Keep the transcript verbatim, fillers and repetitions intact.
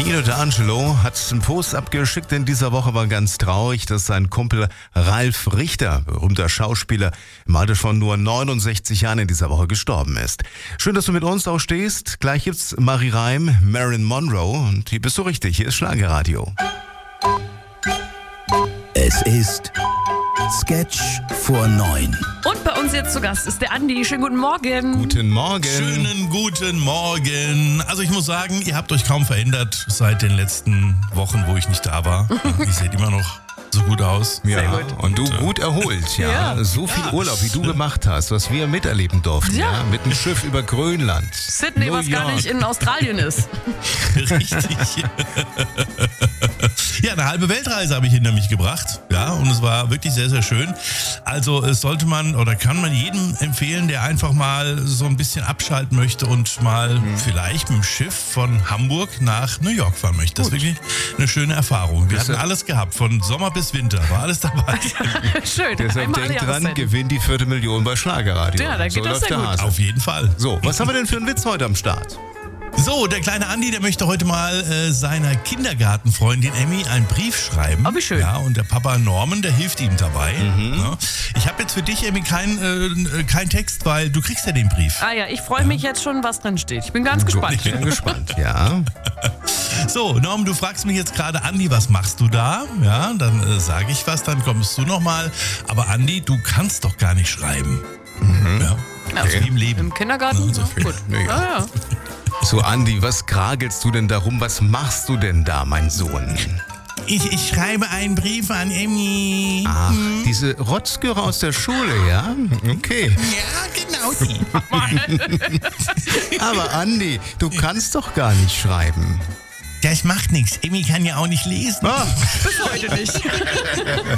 Pino D'Angelo hat einen Post abgeschickt. In dieser Woche war ganz traurig, dass sein Kumpel Ralf Richter, berühmter Schauspieler, im Alter von nur neunundsechzig Jahren in dieser Woche gestorben ist. Schön, dass du mit uns auch stehst. Gleich gibt's Marie Reim, Marilyn Monroe und hier bist du richtig. Hier ist Schlagerradio. Es ist Sketch vor neun. Und bei uns jetzt zu Gast ist der Andi. Schönen guten Morgen. Guten Morgen. Schönen guten Morgen. Also ich muss sagen, ihr habt euch kaum verändert seit den letzten Wochen, wo ich nicht da war. Ihr seht immer noch so gut aus. Ja, Sehr gut. und du Und, äh, gut erholt, ja. Ja. So viel Ja. Urlaub, wie du gemacht hast, was wir miterleben durften, ja. Ja. Mit dem Schiff über Grönland. Sydney, New was gar York. nicht in Australien ist. Richtig. Ja, eine halbe Weltreise habe ich hinter mich gebracht. Ja, und es war wirklich sehr, sehr schön. Also es sollte man oder kann man jedem empfehlen, der einfach mal so ein bisschen abschalten möchte und mal Mhm. vielleicht mit dem Schiff von Hamburg nach New York fahren möchte. Das ist wirklich eine schöne Erfahrung. Wir Bist hatten du- alles gehabt, von Sommer bis Winter, war alles dabei. Schön. Deshalb Einmal alle denk dran, Jahreszeiten. gewinn die vierte Million bei Schlagerradio. Ja, da geht so das läuft sehr der gut. Hase. Auf jeden Fall. So, was haben wir denn für einen Witz heute am Start? So, der kleine Andi, der möchte heute mal äh, seiner Kindergartenfreundin Emmy einen Brief schreiben. Oh, wie schön. Ja, und der Papa Norman, der hilft ihm dabei. Ja. Ich habe jetzt für dich, Emmy, keinen äh, kein Text, weil du kriegst ja den Brief. Ah ja, ich freue mich jetzt schon, was drin steht. Ich bin ganz gespannt. Ich bin gespannt, ja. So, Norman, du fragst mich jetzt gerade, Andi, was machst du da? Ja, dann äh, sage ich was, dann kommst du nochmal. Aber Andi, du kannst doch gar nicht schreiben. Ja. Also wie im Leben. Im Kindergarten? Ja, so viel. Gut. Ja, ja. Ah, ja. So, Andi, was kragelst du denn darum? Was machst du denn da, mein Sohn? Ich, ich schreibe einen Brief an Emmy. Ach, diese Rotzgöre aus der Schule, ja? Okay. Ja, genau die. Aber Andi, du kannst doch gar nicht schreiben. Das macht nichts. Emmy kann ja auch nicht lesen. Ah. Bis heute nicht.